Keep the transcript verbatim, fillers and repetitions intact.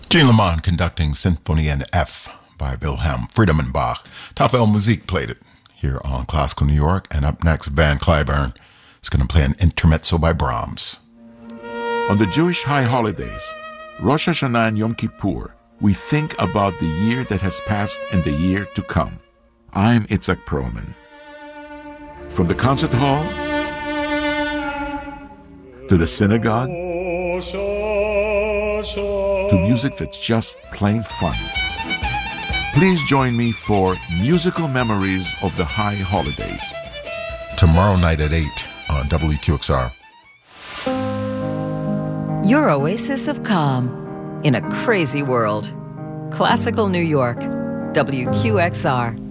Jean Lemon conducting Symphony in F by Wilhelm Friedemann Bach. Tafel Musik played it here on Classical New York. And up next, Van Cliburn is going to play an intermezzo by Brahms. On the Jewish high holidays, Rosh Hashanah and Yom Kippur, we think about the year that has passed and the year to come. I'm Itzhak Perlman. From the concert hall to the synagogue to music that's just plain fun. Please join me for Musical Memories of the High Holidays. Tomorrow night at eight on W Q X R. Your oasis of calm in a crazy world. Classical New York, W Q X R.